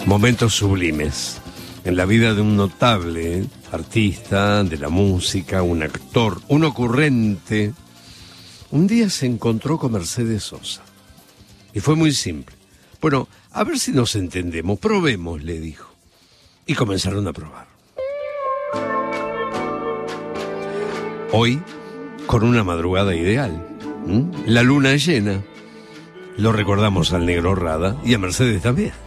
Momentos sublimes en la vida de un notable artista de la música, un actor, un ocurrente. Un día se encontró con Mercedes Sosa y fue muy simple. Bueno, a ver si nos entendemos, probemos, le dijo. Y comenzaron a probar. Hoy, con una madrugada ideal, la luna llena, lo recordamos al Negro Rada y a Mercedes también.